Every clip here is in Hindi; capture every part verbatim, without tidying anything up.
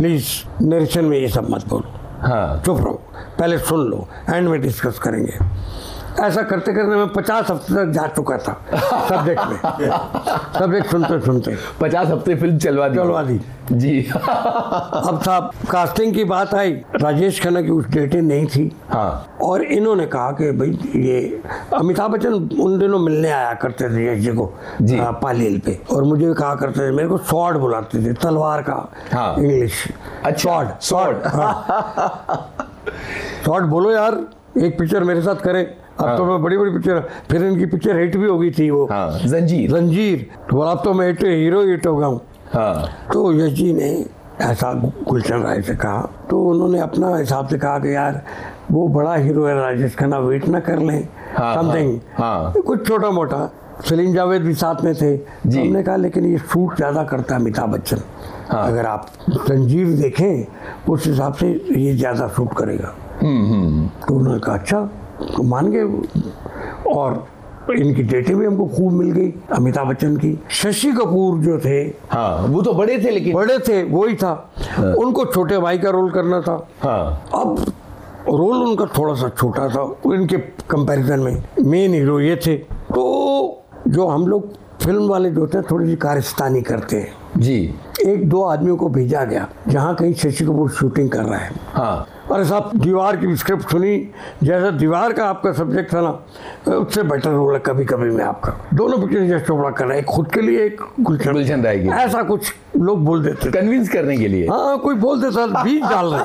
प्लीज नरेशन में ये सब मत बोलो, हाँ चुप रहो, पहले सुन लो, एंड में डिस्कस करेंगे। ऐसा करते करते मैं पचास हफ्ते तक जा चुका था सब्जेक्ट में, सब्जेक्ट सुनते सुनते पचास हफ्ते फिल्म चलवा दी चलवा दी जी। अब साहब कास्टिंग की बात आई, राजेश खन्ना की उस डेटें नहीं थी, हाँ और इन्होंने कहा कि भाई ये अमिताभ बच्चन उन दिनों मिलने आया करते थे यश जी को जी। आ, पालील पे, और मुझे कहा करते थे, मेरे को स्वॉर्ड बुलाते थे, तलवार का हाँ। इंग्लिश अच्छा स्वॉर्ड स्वॉर्ड बोलो यार, एक पिक्चर मेरे साथ करें। अब हाँ। तो मैं बड़ी बड़ी पिक्चर, फिर इनकी पिक्चर हिट भी हो गई थी वो हाँ जंजीर जंजीर, तो अब तो मैं हिट हीरो हिट हो गया हूँ। हाँ तो यश जी ने ऐसा गुलशन राय से कहा, तो उन्होंने अपना हिसाब से कहा कि यार वो बड़ा हीरो है राजेश खन्ना, वेट ना कर लें हाँ, समथिंग हाँ, हाँ। कुछ छोटा मोटा। सलीम जावेद भी साथ में थे, तो हमने कहा लेकिन ये शूट ज़्यादा करता है अमिताभ बच्चन, हाँ। अगर आप जंजीर देखें उस हिसाब से ये ज़्यादा शूट करेगा। हम्म हम्म तो उन्होंने कहा अच्छा, तो मान गए, और इनकी डेटें भी हमको खूब मिल गई अमिताभ बच्चन की। शशि कपूर जो थे, हाँ वो तो बड़े थे लेकिन बड़े थे, वही था, हाँ। उनको छोटे भाई का रोल करना था। हाँ अब रोल उनका थोड़ा सा छोटा था इनके कंपैरिजन में, मेन हीरो ये थे। तो जो हम लोग फिल्म वाले जो थे थोड़ी सी कारस्तानी करते हैं जी। एक दो आदमियों को भेजा गया जहाँ कहीं शशि कपूर शूटिंग कर रहा है। हाँ अरे साहब दीवार की स्क्रिप्ट सुनी, जैसा दीवार का आपका सब्जेक्ट था ना, उससे बेटर रोल है कभी कभी में आपका। दोनों पिक्चर जैसे चोपड़ा कर रहे हैं, खुद के लिए एक गुलशन गुलशन राय की, ऐसा कुछ लोग बोल देते थे, कन्विंस करने के लिए। हाँ कोई बोल देता, बीज डाल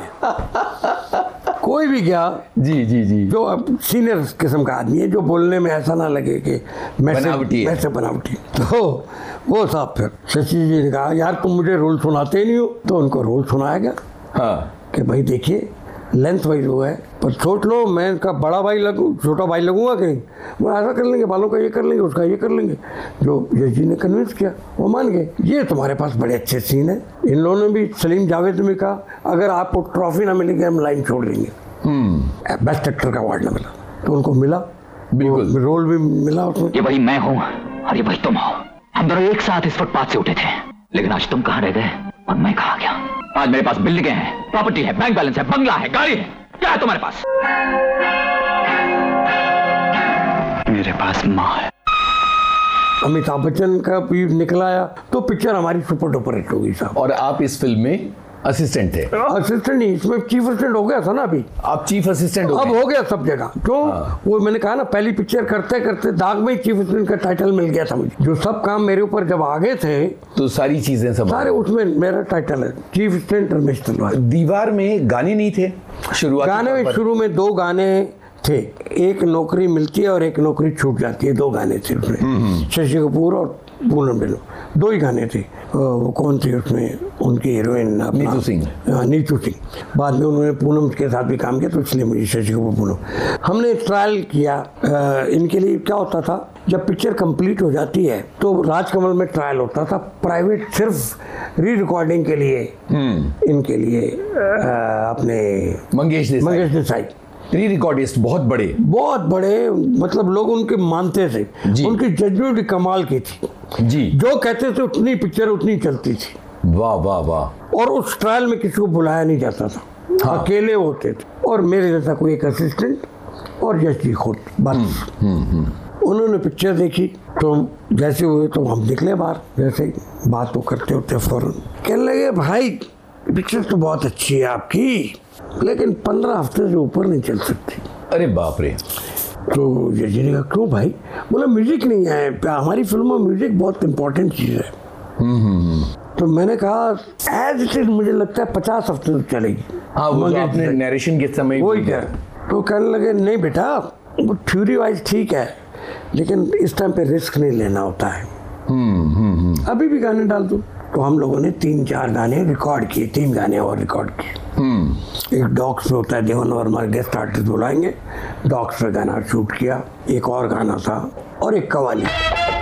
रहे कोई भी गया जी जी जी। जो अब सीनियर किस्म का आदमी है, जो बोलने में ऐसा ना लगे कि मैं से बनावटी है। मैं से बनावटी। तो वो साहब फिर शशि जी ने कहा यार तुम मुझे रोल सुनाते नहीं हो, तो उनको रोल सुनाया गया हाँ कि भाई देखिए लेंथ वाइज वो है, पर सोच लो मैं इनका बड़ा भाई लगूँ, छोटा भाई लगूंगा कहीं, वो ऐसा कर लेंगे, बालों का ये कर लेंगे, उसका ये कर लेंगे। जो यश जी ने कन्विंस किया वो मान गए। ये तुम्हारे पास बड़े अच्छे सीन है। इन लोगों ने भी, सलीम जावेद ने कहा अगर आपको ट्रॉफी ना मिलेगी हम लाइन छोड़ देंगे, बेस्ट एक्टर का अवार्ड ना मिला, तो उनको मिला, बिल्कुल रोल भी मिला उसमें। ये वही मैं हूँ और ये वही तुम हो। हम दोनों एक साथ इस फुटपाथ से उठे थे, लेकिन आज तुम कहाँ रह गए और मैं कहाँ गया। आज मेरे पास बिल्डिंगें हैं, प्रॉपर्टी है, बैंक बैलेंस है, बंगला है, गाड़ी है, क्या है तुम्हारे पास? मेरे पास माँ है। अमिताभ बच्चन का भी निकला आया तो पिक्चर हमारी सुपर डुपर हिट हो गई साहब। और आप इस फिल्म में असिस्टेंट थे? असिस्टेंट नहीं, इसमें चीफ असिस्टेंट हो गया था ना अभी। आप चीफ असिस्टेंट हो अब गए? हो गया सब जगह, क्यों? हाँ। वो मैंने कहा ना पहली पिक्चर करते करते दाग में ही चीफ असिस्टेंट का टाइटल मिल गया था मुझे। जो सब काम मेरे ऊपर जब आ गए थे तो सारी चीजें सब सारे, उसमें मेरा टाइटल है चीफ असिस्टेंट रमेश तलवार। दीवार में गाने नहीं थे शुरुआत? गाने में शुरू में दो गाने थे, एक नौकरी मिलती है और एक नौकरी छूट जाती है, दो गाने थे उसमें, शशि कपूर और पूनम ढिल्लों, दो ही गाने थे। वो कौन थी उसमें उनकी हीरोइन? नीतू सिंह। हाँ नीतू सिंह। बाद में उन्होंने पूनम के साथ भी काम किया, तो इसलिए मुझे शशि कपूर पूनम। हमने ट्रायल किया इनके लिए। क्या होता था जब पिक्चर कंप्लीट हो जाती है तो राजकमल में ट्रायल होता था प्राइवेट, सिर्फ री रिकॉर्डिंग के लिए, इनके लिए अपने मंगेश देसाई। मंगेश देसाई री रिकॉर्डिस्ट बहुत बड़े बहुत बड़े, मतलब लोग उनके मानते थे, उनकी जजमेंट कमाल की थी जी। जो कहते थे उतनी पिक्चर उतनी चलती थी। वाह वाह वाह। और उस ट्रायल में किसी को बुलाया नहीं जाता था, हाँ। अकेले होते थे, और मेरे जैसा कोई एक असिस्टेंट और यश जी खुद, बस। उन्होंने पिक्चर देखी तो जैसे हुए तो हम निकले बाहर, जैसे बात तो करते होते फौरन कहने लगे भाई पिक्चर तो बहुत अच्छी है आपकी, लेकिन पंद्रह हफ्ते से ऊपर नहीं चल सकती। अरे बाप रे। तो यश जी ने कहा क्यों भाई? बोला म्यूजिक नहीं है, हमारी फिल्म में म्यूजिक बहुत इंपॉर्टेंट चीज़ है। तो मैंने कहा एज इट इज मुझे लगता है पचास हफ्ते तक चलेगी। हाँ वो आपने नरेशन के समय वही क्या। तो कहने लगे नहीं बेटा, वो थ्योरी वाइज ठीक है, लेकिन इस टाइम पे रिस्क नहीं लेना होता है। हम्म हम्म अभी भी गाने डाल दो। तो हम लोगों ने तीन चार गाने रिकॉर्ड किए, तीन गाने और रिकॉर्ड किए। एक डॉग्स में होता है, देवन वर्मा गेस्ट आर्टिस्ट बुलाएंगे, डॉग्स पे गाना शूट किया। एक और गाना था और एक कवाली।